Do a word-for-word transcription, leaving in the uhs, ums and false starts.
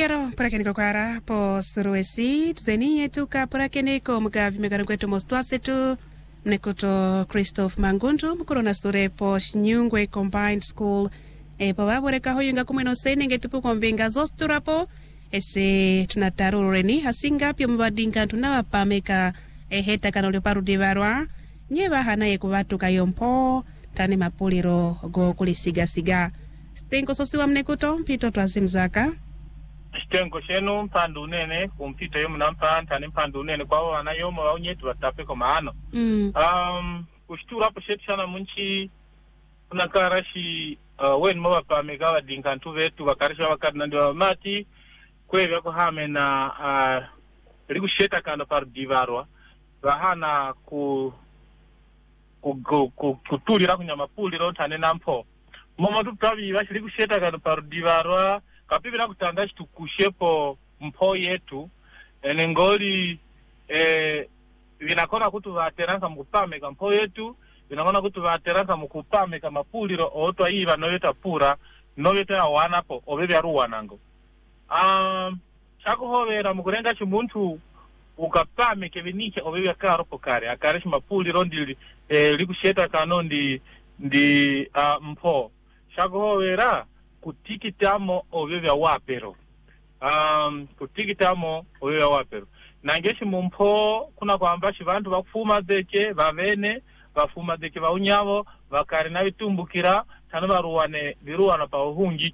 Diaro prakeniko kwara po suruesi tuzeni yetu ka prakeniko mga vimegano kwetu mostwase tu mnekuto Christophe Mangundu mkuro na sure po Shinyungwe Combined School e po babore kaho yunga kumeno sene ngetupu kombenga zostura po ese tunatarureni hasinga pyo mbadinga tunawapameka e heta kanole paru divarwa nyeba hanaye kubatu kayompo tane mapuliro go kulisiga siga stenko sosiwa mnekuto mpito twazimzaka Stenko shenu mpandu nene kumpito yomu na mpanta ni mpandu nene kwa wana yomu wa unyetu watape kwa maano. Mm. Um, kushtura hapo shetu sana munchi unakarashi uh, weni mwa pa megawa dinkantu vetu wakarashi wakati nandiwa mati kwe vyako hame na uh, liku sheta kando paru divarwa wahana ku ku, ku, ku kutuli raku nyamapuli rotane nampo moma tu pravi washi liku sheta kando paru divarwa kapibi na kutandashi tukushepo mpo yetu ene ngoli eh, vinakona kutu vateranka mkupameka mpo yetu vinakona kutu vateranka mkupameka mapuliro ootwa hiva noveta pura noveta ya wanapo obebe aru wanango um, chako hovera mkurenga chimuntu ukapameke vinike obebe ya karopo kare akareshi mapuliro ndi eh, likusheta kano ndi, ndi uh, mpo chako hovera kutikitamo ovevya wapero um kutikitamo ovevya wapero nangeshi mumpo kuna kwamba shivantu bakufuma deke bavene bafuma deke baunyavo bakari na bitumbukira tano baruwane biruwana pa uhungi